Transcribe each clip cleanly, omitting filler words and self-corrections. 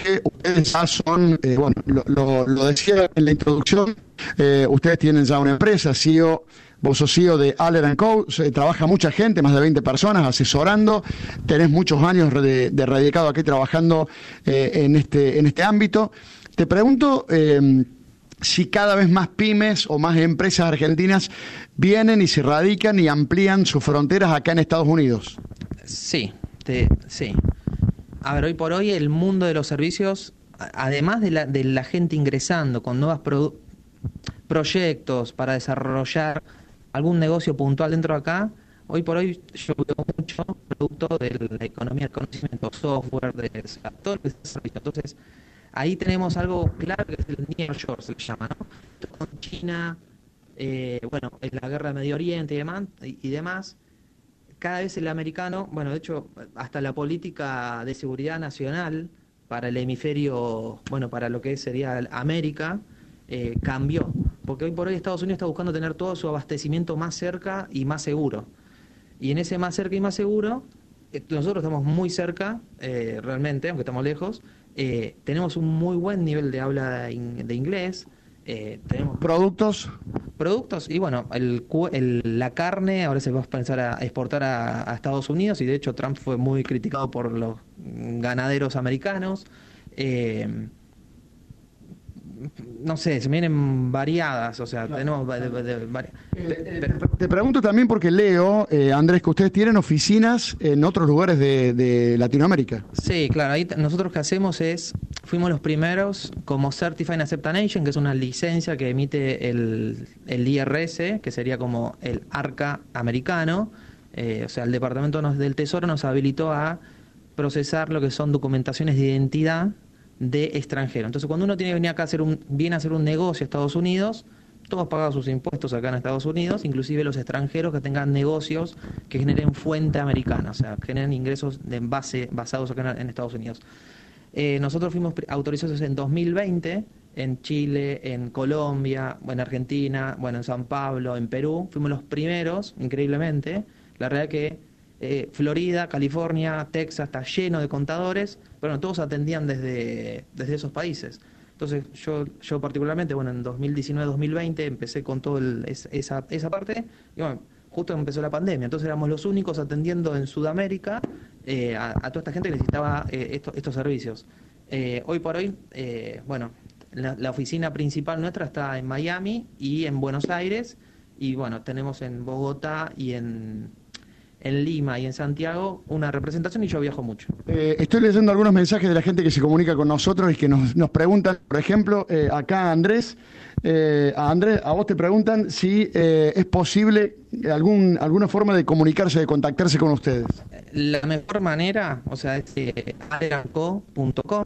que ustedes ya son, bueno, lo decía en la introducción, ustedes tienen ya una empresa, CEO. Vos sos CEO de Aller & Co, trabaja mucha gente, más de 20 personas, asesorando, tenés muchos años de radicado aquí trabajando en este ámbito. Te pregunto si cada vez más pymes o más empresas argentinas vienen y se radican y amplían sus fronteras acá en Estados Unidos. Sí, sí. A ver, hoy por hoy el mundo de los servicios, además de la gente ingresando con nuevos proyectos para desarrollar algún negocio puntual dentro de acá, hoy por hoy yo veo mucho producto de la economía del conocimiento, software, todo lo que es servicio. Entonces, ahí tenemos algo claro que es el nearshore, se le llama, ¿no? Con China, bueno, en la guerra de Medio Oriente y demás, cada vez el americano, bueno, de hecho, hasta la política de seguridad nacional para el hemisferio, bueno, para lo que sería América, cambió, porque hoy por hoy Estados Unidos está buscando tener todo su abastecimiento más cerca y más seguro. Y en ese más cerca y más seguro, nosotros estamos muy cerca, realmente, aunque estamos lejos, tenemos un muy buen nivel de habla de inglés, tenemos productos y bueno, la carne ahora se va a pensar a exportar a Estados Unidos, y de hecho Trump fue muy criticado por los ganaderos americanos. No sé, se vienen variadas, o sea, tenemos varias. Te pregunto también porque leo, Andrés, que ustedes tienen oficinas en otros lugares de Latinoamérica. Sí, claro, ahí nosotros que hacemos fuimos los primeros como Certified Acceptance Agent, que es una licencia que emite el IRS, que sería como el ARCA americano, o sea, el Departamento del Tesoro nos habilitó a procesar lo que son documentaciones de identidad de extranjero. Entonces, cuando uno viene acá viene a hacer un negocio a Estados Unidos, todos pagan sus impuestos acá en Estados Unidos, inclusive los extranjeros que tengan negocios que generen fuente americana, o sea, generen ingresos basados acá en Estados Unidos. Nosotros fuimos autorizados en 2020 en Chile, en Colombia, en Argentina, en San Pablo, en Perú. Fuimos los primeros, increíblemente. La realidad que Florida, California, Texas está lleno de contadores, pero todos atendían desde esos países. Entonces yo particularmente, en 2019-2020 empecé con toda esa parte, y justo empezó la pandemia, entonces éramos los únicos atendiendo en Sudamérica a toda esta gente que necesitaba estos servicios. Hoy por hoy, la oficina principal nuestra está en Miami y en Buenos Aires, y tenemos en Bogotá y en Lima y en Santiago una representación, y yo viajo mucho. Estoy leyendo algunos mensajes de la gente que se comunica con nosotros y que nos preguntan, por ejemplo, acá Andrés, a vos te preguntan si es posible alguna forma de comunicarse, de contactarse con ustedes. La mejor manera, es allerandco.com.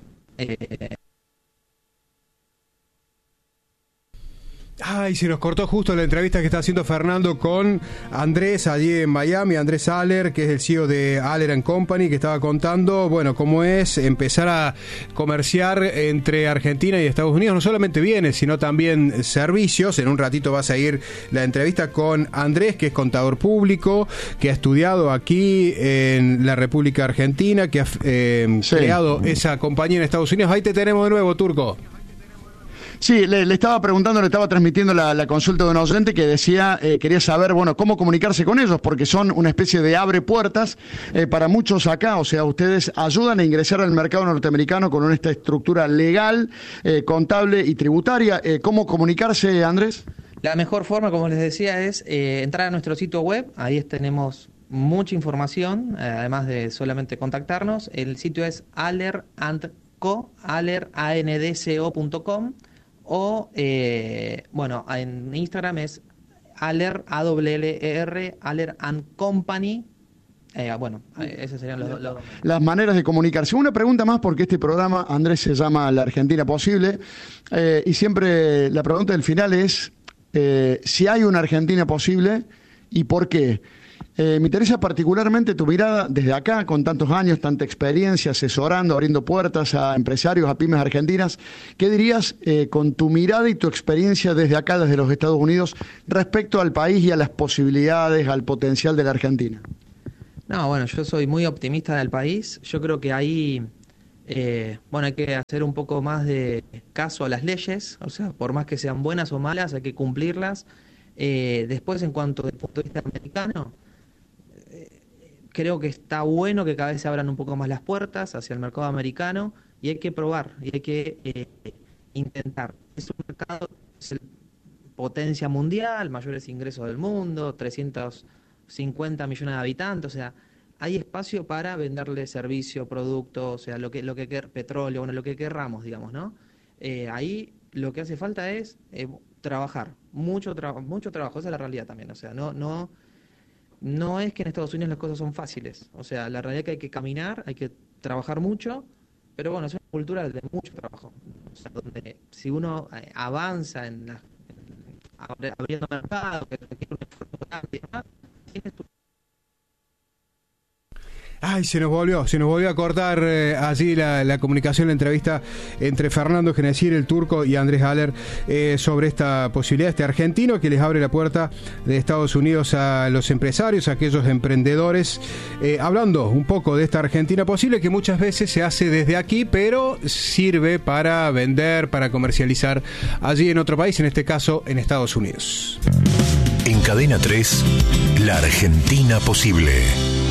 Ay, se nos cortó justo la entrevista que está haciendo Fernando con Andrés allí en Miami, Andrés Aller, que es el CEO de Aller & Company, que estaba contando, cómo es empezar a comerciar entre Argentina y Estados Unidos, no solamente bienes, sino también servicios. En un ratito va a seguir la entrevista con Andrés, que es contador público, que ha estudiado aquí en la República Argentina, que ha creado esa compañía en Estados Unidos. Ahí te tenemos de nuevo, Turco. Sí, le estaba preguntando, le estaba transmitiendo la consulta de un oyente que decía, quería saber, cómo comunicarse con ellos, porque son una especie de abre puertas para muchos acá. O sea, ustedes ayudan a ingresar al mercado norteamericano con esta estructura legal, contable y tributaria. ¿Cómo comunicarse, Andrés? La mejor forma, como les decía, es entrar a nuestro sitio web. Ahí tenemos mucha información, además de solamente contactarnos. El sitio es allerandco, allerandco.com. O, en Instagram es Aller, A-W-L-E-R, Aller & Company. Esas serían las maneras de comunicarse. Una pregunta más, porque este programa, Andrés, se llama La Argentina Posible, y siempre la pregunta del final es si hay una Argentina posible y por qué. Me interesa particularmente tu mirada desde acá, con tantos años, tanta experiencia, asesorando, abriendo puertas a empresarios, a pymes argentinas. ¿Qué dirías con tu mirada y tu experiencia desde acá, desde los Estados Unidos, respecto al país y a las posibilidades, al potencial de la Argentina? No, yo soy muy optimista del país. Yo creo que ahí Bueno, hay que hacer un poco más de caso a las leyes, o sea, por más que sean buenas o malas, hay que cumplirlas. Después, en cuanto del punto de vista americano, creo que está bueno que cada vez se abran un poco más las puertas hacia el mercado americano y hay que probar y hay que intentar. Es un mercado, es el potencia mundial, mayores ingresos del mundo, 350 millones de habitantes, o sea, hay espacio para venderle servicio, producto, o sea, petróleo, bueno, lo que querramos, digamos, ¿no? Ahí lo que hace falta es trabajar, mucho trabajo, esa es la realidad también, o sea, no es que en Estados Unidos las cosas son fáciles, o sea, la realidad es que hay que caminar, hay que trabajar mucho, pero bueno, es una cultura de mucho trabajo, o sea, donde si uno avanza abriendo mercado, que requiere un esfuerzo grande y demás, tienes tu... Ay, se nos volvió a cortar allí la comunicación, la entrevista entre Fernando Genesier, el turco, y Andrés Haller sobre esta posibilidad, este argentino que les abre la puerta de Estados Unidos a los empresarios, a aquellos emprendedores, hablando un poco de esta Argentina posible que muchas veces se hace desde aquí, pero sirve para vender, para comercializar allí en otro país, en este caso en Estados Unidos. En Cadena 3, la Argentina posible.